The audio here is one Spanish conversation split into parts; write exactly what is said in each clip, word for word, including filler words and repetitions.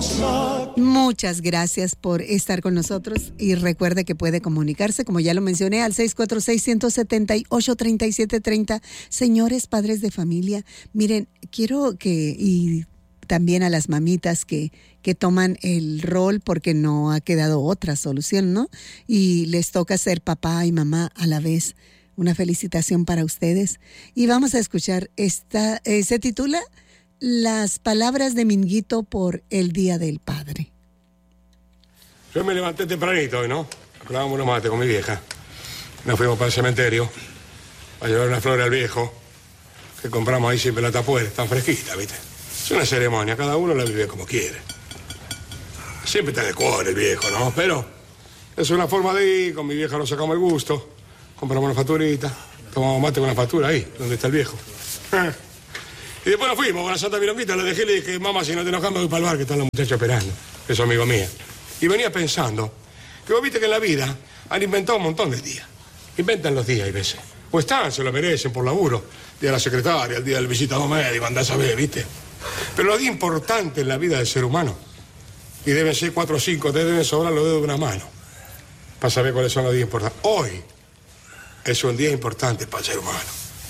Muchas gracias por estar con nosotros y recuerde que puede comunicarse, como ya lo mencioné, al seis cuatro seis, uno siete ocho, tres siete tres cero. Señores padres de familia, miren, quiero que, y también a las mamitas que, que toman el rol porque no ha quedado otra solución, ¿no? Y les toca ser papá y mamá a la vez. Una felicitación para ustedes. Y vamos a escuchar esta, eh, se titula Las palabras de Minguito por el Día del Padre. Yo me levanté tempranito hoy, ¿no? Clavamos unos mates con mi vieja. Nos fuimos para el cementerio a llevar una flor al viejo que compramos ahí siempre en la tapuera, tan fresquita, ¿viste? Es una ceremonia, cada uno la vive como quiere. Siempre está de cuore el viejo, ¿no? Pero es una forma de ir, con mi vieja nos sacamos el gusto, compramos una facturita, tomamos mate con una factura ahí, donde está el viejo. Y después nos fuimos con la Santa Milonguita, le dejé y le dije, mamá, si no te enojas me voy para el bar, que están los muchachos esperando, que son amigos míos. Y venía pensando que vos viste que en la vida han inventado un montón de días. Inventan los días, hay veces. O están, se lo merecen por laburo. Día de la secretaria, el día del visitador médico, andás a ver, ¿viste? Pero los días importantes en la vida del ser humano, y deben ser cuatro o cinco, te deben sobrar los dedos de una mano, para saber cuáles son los días importantes. Hoy es un día importante para el ser humano.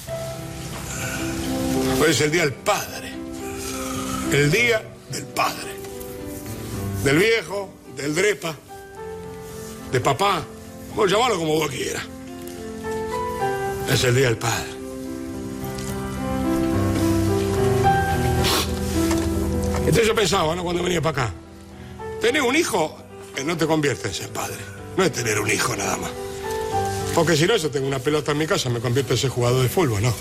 Hoy es el día del padre. El día del padre. Del viejo, del drepa, de papá, vos llamarlo como vos quieras. Es el día del padre. Entonces yo pensaba, ¿no? Cuando venía para acá, tener un hijo que no te convierte en ser padre. No es tener un hijo nada más. Porque si no, yo tengo una pelota en mi casa, me convierto en ser jugador de fútbol, ¿no?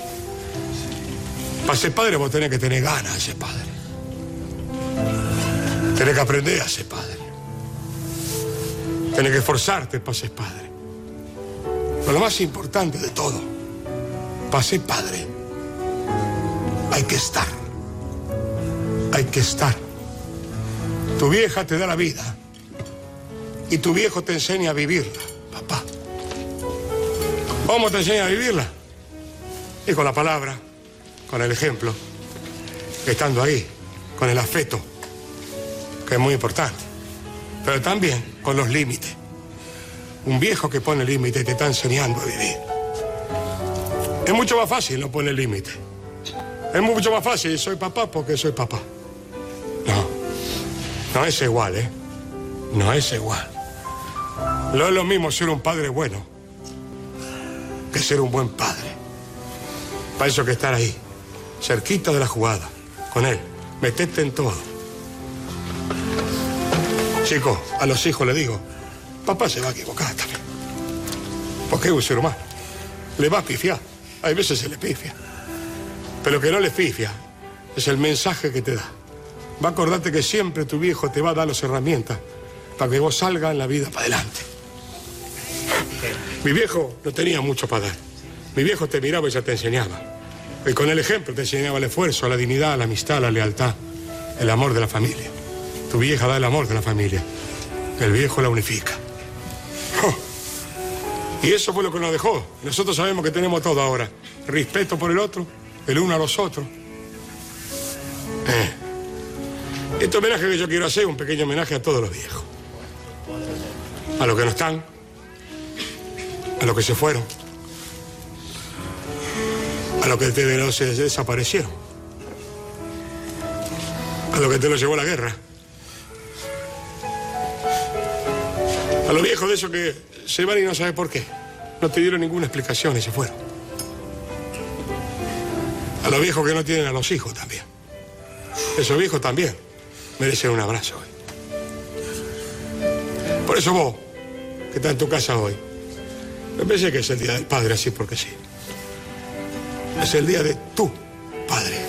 Para ser padre vos tenés que tener ganas de ser padre. Tenés que aprender a ser padre. Tenés que esforzarte para ser padre. Pero lo más importante de todo, para ser padre, hay que estar. Hay que estar. Tu vieja te da la vida y tu viejo te enseña a vivirla, papá. ¿Cómo te enseña a vivirla? Y con la palabra, con el ejemplo, estando ahí, con el afecto, que es muy importante, pero también con los límites. Un viejo que pone límites te está enseñando a vivir. Es mucho más fácil no poner límites. Es mucho más fácil, soy papá porque soy papá. No, no es igual, ¿eh? No es igual. No es lo mismo ser un padre bueno que ser un buen padre. Para eso hay que estar ahí, cerquita de la jugada, con él, meterte en todo. Chicos, a los hijos les digo, papá se va a equivocar también. Porque es un ser humano. Le va a pifiar. Hay veces se le pifia. Pero que no le pifia es el mensaje que te da. Va a acordarte que siempre tu viejo te va a dar las herramientas para que vos salgas en la vida para adelante. Mi viejo no tenía mucho para dar. Mi viejo te miraba y ya te enseñaba. Y con el ejemplo te enseñaba el esfuerzo, la dignidad, la amistad, la lealtad, el amor de la familia. Tu vieja da el amor de la familia. El viejo la unifica. Oh. Y eso fue lo que nos dejó. Nosotros sabemos que tenemos todo ahora. Respeto por el otro, el uno a los otros. Eh. Este homenaje que yo quiero hacer es un pequeño homenaje a todos los viejos. A los que no están. A los que se fueron. A los que te de los, se desaparecieron. A los que te los llevó la guerra. A los viejos de esos que se van y no sabes por qué. No te dieron ninguna explicación y se fueron. A los viejos que no tienen a los hijos también. Esos viejos también merecen un abrazo hoy. Por eso vos, que estás en tu casa hoy, me parece que es el día del padre así porque sí. Es el día de tu padre.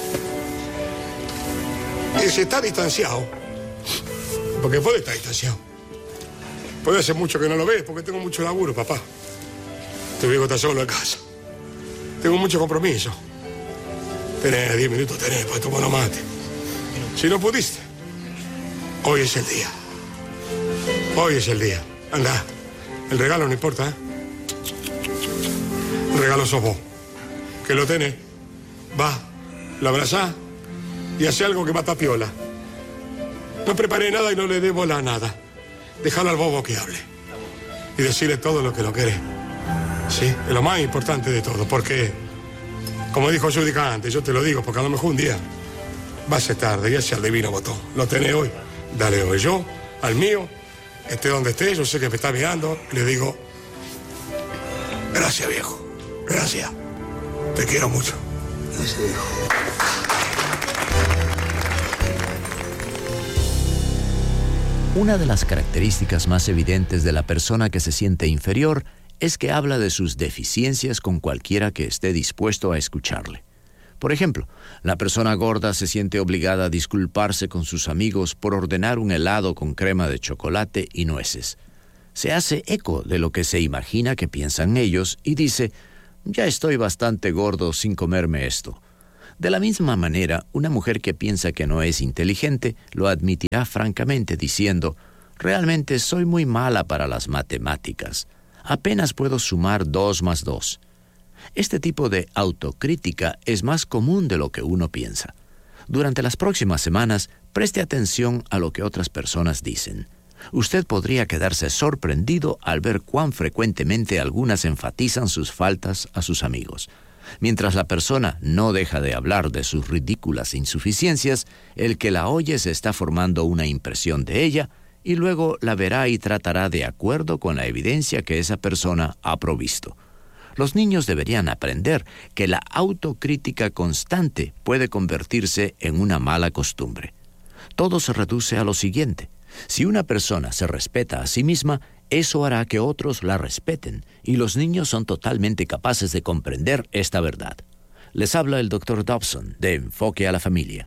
Y si está distanciado, porque puede estar distanciado. Puede hacer mucho que no lo ves, porque tengo mucho laburo, papá. Tu viejo está solo en casa. Tengo mucho compromiso. Tenés diez minutos, tenés para tomar unos mates. Si no pudiste, hoy es el día. Hoy es el día. Anda, el regalo no importa, ¿eh? El regalo sos vos. Que lo tenés. Va, lo abrazás y hace algo que mata piola. No preparé nada y no le dé bola a nada. Déjalo al bobo que hable. Y decirle todo lo que lo quiere. Sí, es lo más importante de todo, porque, como dijo Judica antes, yo te lo digo, porque a lo mejor un día va a ser tarde y ese al divino botón. Lo tenés hoy, dale hoy. Yo, al mío, esté donde esté, yo sé que me está mirando, le digo, gracias, viejo, gracias. Te quiero mucho. Gracias, viejo. Una de las características más evidentes de la persona que se siente inferior es que habla de sus deficiencias con cualquiera que esté dispuesto a escucharle. Por ejemplo, la persona gorda se siente obligada a disculparse con sus amigos por ordenar un helado con crema de chocolate y nueces. Se hace eco de lo que se imagina que piensan ellos y dice, ya estoy bastante gordo sin comerme esto. De la misma manera, una mujer que piensa que no es inteligente lo admitirá francamente diciendo, realmente soy muy mala para las matemáticas. Apenas puedo sumar dos más dos. Este tipo de autocrítica es más común de lo que uno piensa. Durante las próximas semanas, preste atención a lo que otras personas dicen. Usted podría quedarse sorprendido al ver cuán frecuentemente algunas enfatizan sus faltas a sus amigos. Mientras la persona no deja de hablar de sus ridículas insuficiencias, el que la oye se está formando una impresión de ella y luego la verá y tratará de acuerdo con la evidencia que esa persona ha provisto. Los niños deberían aprender que la autocrítica constante puede convertirse en una mala costumbre. Todo se reduce a lo siguiente. Si una persona se respeta a sí misma, eso hará que otros la respeten, y los niños son totalmente capaces de comprender esta verdad. Les habla el doctor Dobson, de Enfoque a la Familia.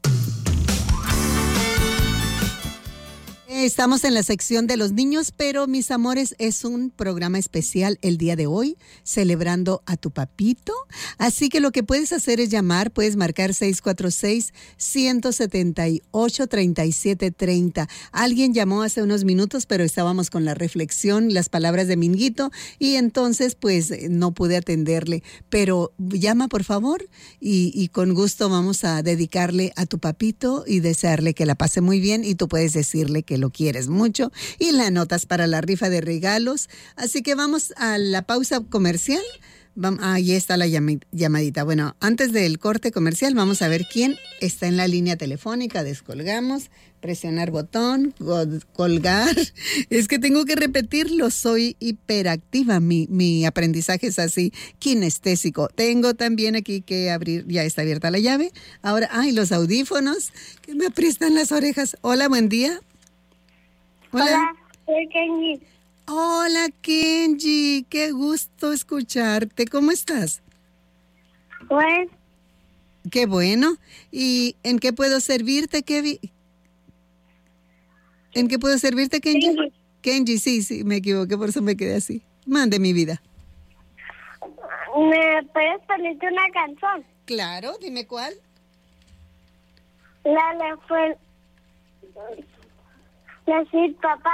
Estamos en la sección de los niños, pero mis amores, es un programa especial el día de hoy, celebrando a tu papito. Así que lo que puedes hacer es llamar, puedes marcar seis cuatro seis, uno siete ocho, tres siete tres cero. Alguien llamó hace unos minutos, pero estábamos con la reflexión, las palabras de Minguito, y entonces pues no pude atenderle. Pero llama por favor y, y con gusto vamos a dedicarle a tu papito y desearle que la pase muy bien, y tú puedes decirle que lo quieres mucho y la anotas para la rifa de regalos. Así que vamos a la pausa comercial. Vamos, ahí está la llamadita. Bueno, antes del corte comercial vamos a ver quién está en la línea telefónica. Descolgamos, presionar botón, colgar. Es que tengo que repetirlo, soy hiperactiva, mi, mi aprendizaje es así, kinestésico. Tengo también aquí que abrir, ya está abierta la llave. Ahora, ay, los audífonos que me aprietan las orejas. Hola, buen día. Hola. Hola, soy Kenji. Hola, Kenji. Qué gusto escucharte. ¿Cómo estás? Pues. Qué bueno. ¿Y en qué puedo servirte, Kevin? ¿En qué puedo servirte, Kenji? Kenji. Kenji, sí, sí, me equivoqué, por eso me quedé así. Mande mi vida. ¿Me puedes ponerte una canción? Claro, dime cuál. La le fue. La sí, papá.